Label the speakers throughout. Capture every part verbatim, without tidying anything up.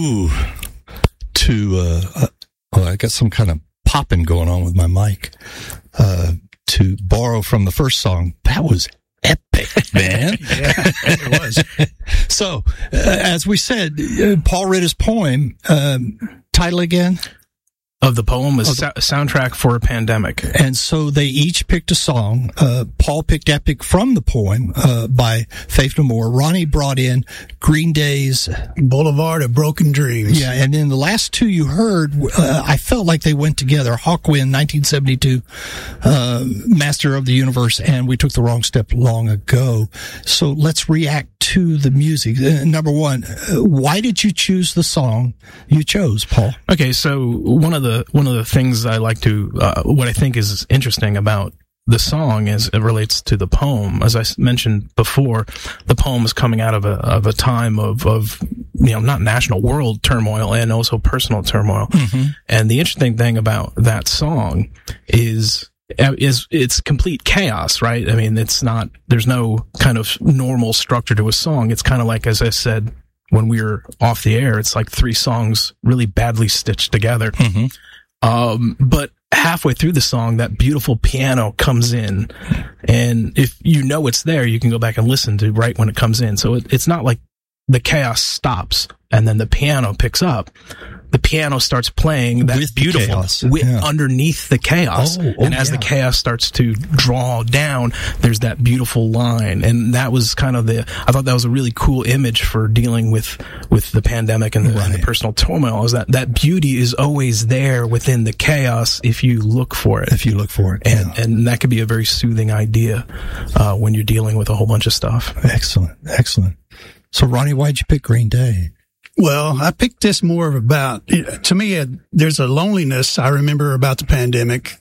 Speaker 1: Ooh, to, uh, uh, oh, I got some kind of popping going on with my mic. Uh, to borrow from the first song, that was epic, man.
Speaker 2: Yeah, it was.
Speaker 1: So, uh, as we said, uh, Paul Ritter's poem, um, title again?
Speaker 3: Of the poem is the, so- Soundtrack for a Pandemic.
Speaker 1: And so they each picked a song. Uh, Paul picked Epic from the poem, uh, by Faith No More. Ronnie brought in Green Day's
Speaker 2: Boulevard of Broken Dreams.
Speaker 1: Yeah, and then the last two you heard, uh, I felt like they went together. Hawkwind, nineteen seventy-two, uh, Master of the Universe, and We Took the Wrong Step Long Ago. So let's react to the music. Uh, number one, uh, why did you choose the song you chose, Paul?
Speaker 3: Okay, so one of the one of the things I like to, uh, what I think is interesting about the song is it relates to the poem. As I mentioned before, the poem is coming out of a of a time of of you know not national, world turmoil and also personal turmoil. Mm-hmm. And the interesting thing about that song is is it's complete chaos, right? I mean, it's not, there's no kind of normal structure to a song. It's kind of like, as I said when we were off the air, it's like three songs really badly stitched together. Mm-hmm. Um, but halfway through the song, that beautiful piano comes in, and if you know it's there, you can go back and listen to right when it comes in. So it, it's not like the chaos stops and then the piano picks up. The piano starts playing that
Speaker 1: with
Speaker 3: beautiful
Speaker 1: chaos.
Speaker 3: With,
Speaker 1: Yeah.
Speaker 3: underneath the chaos.
Speaker 1: Oh, oh,
Speaker 3: and as
Speaker 1: yeah.
Speaker 3: the chaos starts to draw down, there's that beautiful line. And that was kind of the, I thought that was a really cool image for dealing with, with the pandemic and the,
Speaker 1: Right.
Speaker 3: and the personal turmoil, is that that beauty is always there within the chaos if you look for it.
Speaker 1: If you look for it.
Speaker 3: And,
Speaker 1: yeah.
Speaker 3: and that could be a very soothing idea, uh, when you're dealing with a whole bunch of stuff.
Speaker 1: Excellent. Excellent. So, Ronnie, why'd you pick Green Day?
Speaker 2: Well, I picked this more of about, to me, uh, there's a loneliness I remember about the pandemic,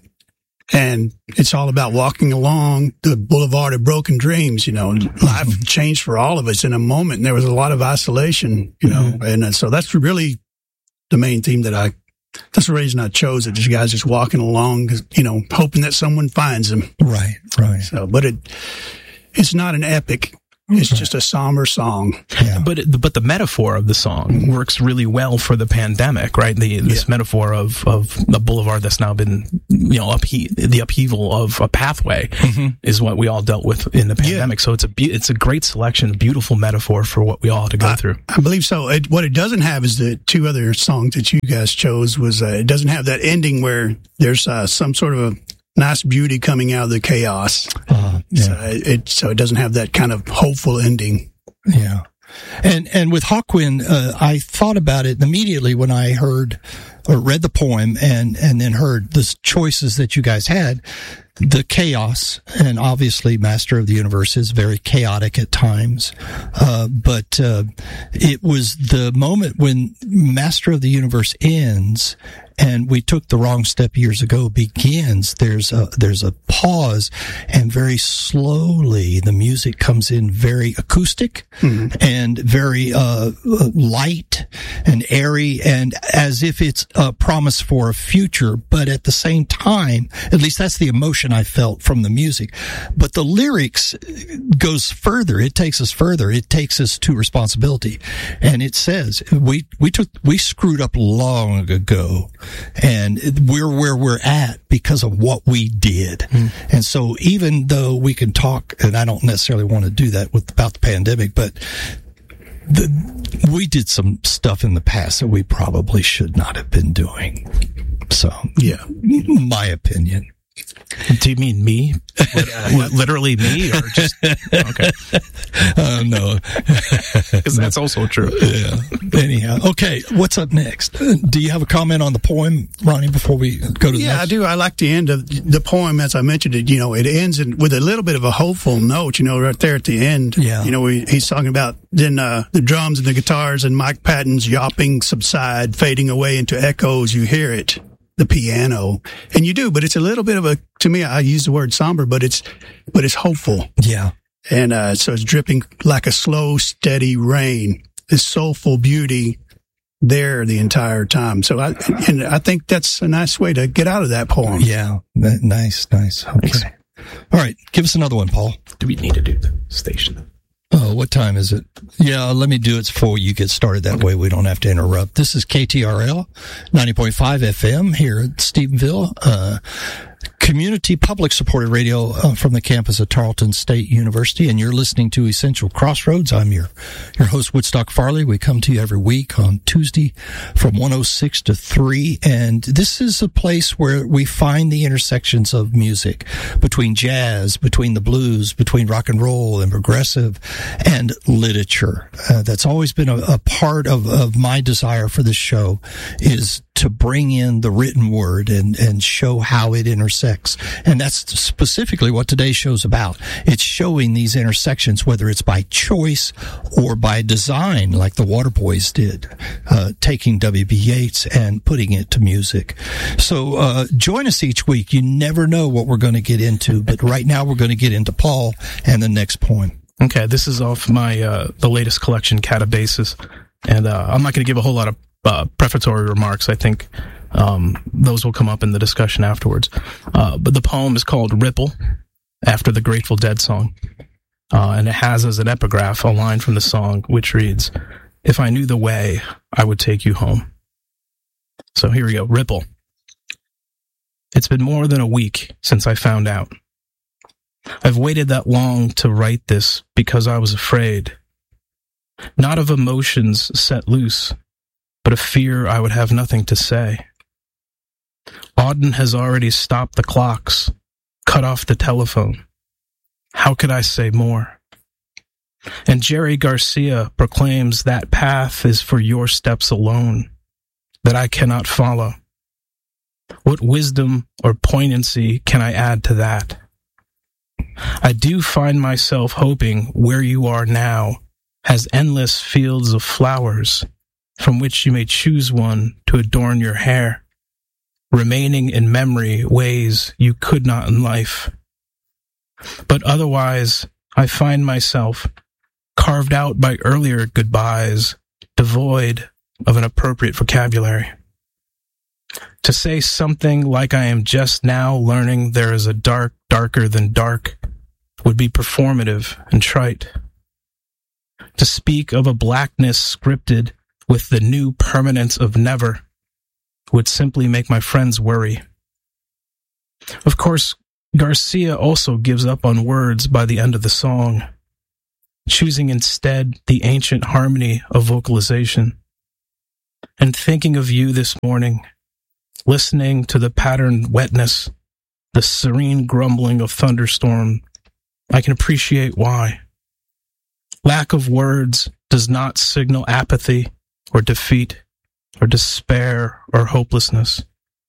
Speaker 2: and it's all about walking along the boulevard of broken dreams. You know, life changed for all of us in a moment, and there was a lot of isolation, you know, mm-hmm. and uh, so that's really the main theme that I, that's the reason I chose it. Just guys just walking along, you know, hoping that someone finds them.
Speaker 1: Right, right.
Speaker 2: So, but it, it's not an epic. It's just a somber song.
Speaker 3: Yeah. But it, but the metaphor of the song mm-hmm. works really well for the pandemic, right? The, this yeah. metaphor of, of the boulevard that's now been, you know, uphe- the upheaval of a pathway mm-hmm. is what we all dealt with in the pandemic. Yeah. So it's a be- it's a great selection, beautiful metaphor for what we all had to go
Speaker 2: I,
Speaker 3: through.
Speaker 2: I believe so. It, what it doesn't have is the two other songs that you guys chose was, uh, it doesn't have that ending where there's uh, some sort of a nice beauty coming out of the chaos. Uh, yeah. So it, so it doesn't have that kind of hopeful ending.
Speaker 1: Yeah. And, and with Hawkwind, uh, I thought about it immediately when I heard or read the poem and, and then heard the choices that you guys had. The chaos, and obviously Master of the Universe is very chaotic at times. Uh, but, uh, it was the moment when Master of the Universe ends and We Took the Wrong Step Years Ago begins. There's a, there's a pause, and very slowly the music comes in very acoustic mm-hmm. and very, uh, light and airy, and as if it's a promise for a future. But at the same time, at least that's the emotion I felt from the music. But the lyrics goes further. It takes us further. It takes us to responsibility. And it says, we, we took, we screwed up long ago, and we're where we're at because of what we did. Mm. And so even though we can talk, and I don't necessarily want to do that with about the pandemic, but the, we did some stuff in the past that we probably should not have been doing. So, yeah, my opinion.
Speaker 3: Do you mean me? Literally me, or just okay?
Speaker 1: Uh, no,
Speaker 3: because that's also true.
Speaker 1: Yeah. Anyhow, okay. What's up next? Do you have a comment on the poem, Ronnie? Before we go to the
Speaker 2: yeah,
Speaker 1: next?
Speaker 2: I do. I like the end of the poem, as I mentioned it. You know, it ends in, with a little bit of a hopeful note. You know, right there at the end.
Speaker 1: Yeah.
Speaker 2: You know, he, he's talking about then uh, the drums and the guitars and Mike Patton's yawping subside, fading away into echoes. You hear it. The piano, and you do, but it's a little bit of a, to me, I use the word somber, but it's, but it's hopeful.
Speaker 1: Yeah.
Speaker 2: And, uh, so it's dripping like a slow, steady rain, this soulful beauty there the entire time. So I, and I think that's a nice way to get out of that poem.
Speaker 1: Yeah. That, nice, nice. Okay. Thanks. All right. Give us another one, Paul.
Speaker 3: Do we need to do the station?
Speaker 1: Oh, what time is it? Yeah, let me do it before you get started. That way we don't have to interrupt. This is K T R L, ninety point five F M here at Stephenville. Uh, community public supported radio uh, from the campus of Tarleton State University, and you're listening to Essential Crossroads. I'm your your host, Woodstock Farley. We come to you every week on Tuesday from one oh six to three, and this is a place where we find the intersections of music between jazz, between the blues, between rock and roll and progressive and literature. Uh, that's always been a, a part of, of my desire for this show, is to bring in the written word and, and show how it intersects. And that's specifically what today's show's about. It's showing these intersections, whether it's by choice or by design, like the Waterboys did, uh, taking W B Yeats and putting it to music. So, uh, join us each week. You never know what we're going to get into, but right now we're going to get into Paul and the next poem.
Speaker 3: Okay, this is off my, uh, the latest collection, Catabasis. And, uh, I'm not going to give a whole lot of Uh, prefatory remarks. I think um, those will come up in the discussion afterwards. Uh, but the poem is called Ripple, after the Grateful Dead song. Uh, and it has as an epigraph a line from the song which reads, "If I knew the way, I would take you home." So here we go. Ripple. It's been more than a week since I found out. I've waited that long to write this because I was afraid. Not of emotions set loose, but a fear I would have nothing to say. Auden has already stopped the clocks, cut off the telephone. How could I say more? And Jerry Garcia proclaims that path is for your steps alone, that I cannot follow. What wisdom or poignancy can I add to that? I do find myself hoping where you are now has endless fields of flowers, from which you may choose one to adorn your hair, remaining in memory ways you could not in life. But otherwise, I find myself carved out by earlier goodbyes, devoid of an appropriate vocabulary. To say something like I am just now learning there is a dark darker than dark would be performative and trite. To speak of a blackness scripted with the new permanence of never would simply make my friends worry. Of course, Garcia also gives up on words by the end of the song, choosing instead the ancient harmony of vocalization. And thinking of you this morning, listening to the patterned wetness, the serene grumbling of thunderstorm, I can appreciate why. Lack of words does not signal apathy or defeat, or despair, or hopelessness.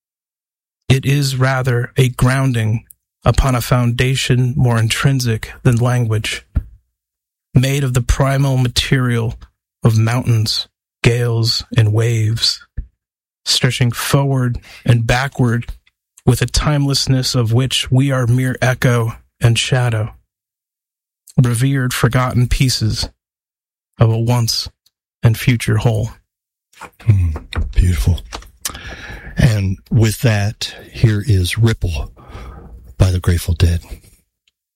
Speaker 3: It is rather a grounding upon a foundation more intrinsic than language, made of the primal material of mountains, gales, and waves, stretching forward and backward with a timelessness of which we are mere echo and shadow, revered forgotten pieces of a once and future whole.
Speaker 1: Mm, beautiful. And with that, here is Ripple by the Grateful Dead.